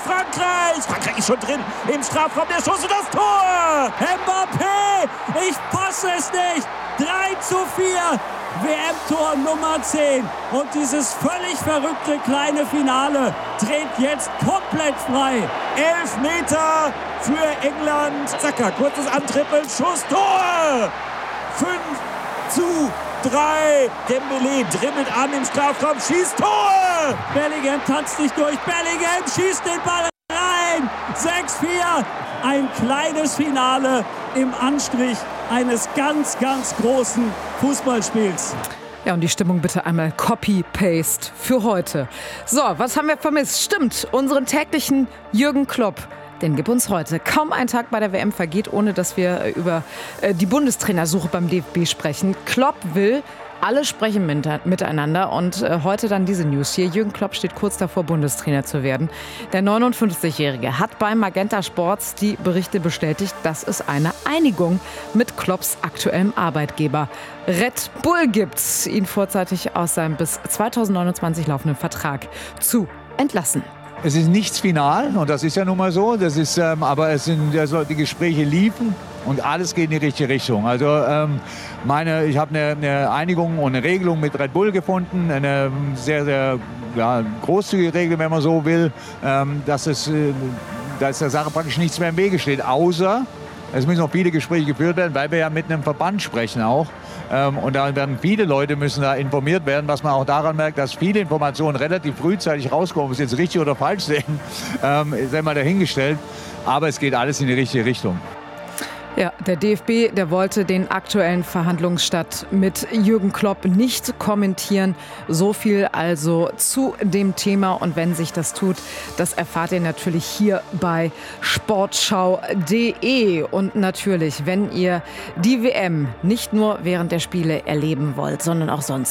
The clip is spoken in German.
Frankreich. Frankreich ist schon drin im Strafraum, der Schuss und das Tor. Mbappé, ich fasse es nicht. 3:4. WM-Tor Nummer 10. Und dieses völlig verrückte kleine Finale dreht jetzt komplett frei. 11 Meter für England. Saka, kurzes Antrippeln, Schuss, Tor. 5:3. Dembélé dribbelt an im Strafraum, schießt Tor. Bellingham tanzt nicht durch. Bellingham schießt den Ball rein. 6:4. Ein kleines Finale im Anstrich eines ganz, ganz großen Fußballspiels. Ja, und die Stimmung bitte einmal Copy-Paste für heute. So, was haben wir vermisst? Stimmt, unseren täglichen Jürgen Klopp. Den gibt uns heute. Kaum ein Tag bei der WM vergeht, ohne dass wir über die Bundestrainersuche beim DFB sprechen. Klopp will, alle sprechen miteinander und heute dann diese News hier. Jürgen Klopp steht kurz davor, Bundestrainer zu werden. Der 59-Jährige hat bei Magenta Sports die Berichte bestätigt, dass es eine Einigung mit Klopps aktuellem Arbeitgeber Red Bull gibt, ihn vorzeitig aus seinem bis 2029 laufenden Vertrag zu entlassen. Es ist nichts final und das ist ja nun mal so. Das ist, aber es sind die Gespräche liefen und alles geht in die richtige Richtung. Also ich habe eine Einigung und eine Regelung mit Red Bull gefunden, eine sehr, sehr großzügige Regelung, wenn man so will, dass der Sache praktisch nichts mehr im Wege steht, außer es müssen noch viele Gespräche geführt werden, weil wir ja mit einem Verband sprechen auch. Und da werden viele Leute müssen da informiert werden, was man auch daran merkt, dass viele Informationen relativ frühzeitig rauskommen. Ob es jetzt richtig oder falsch sehen, ist einmal dahingestellt. Aber es geht alles in die richtige Richtung. Ja, der DFB, der wollte den aktuellen Verhandlungsstand mit Jürgen Klopp nicht kommentieren. So viel also zu dem Thema. Und wenn sich das tut, das erfahrt ihr natürlich hier bei sportschau.de. Und natürlich, wenn ihr die WM nicht nur während der Spiele erleben wollt, sondern auch sonst.